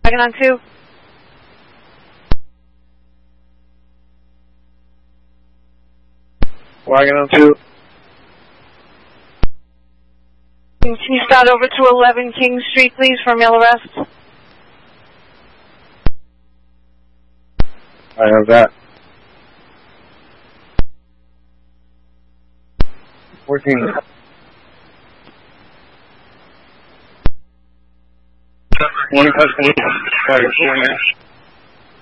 Wagon on 2. Wagon on 2. Can you start over to 11 King Street, please, for mail arrest? I have that. 14. Morning, customer.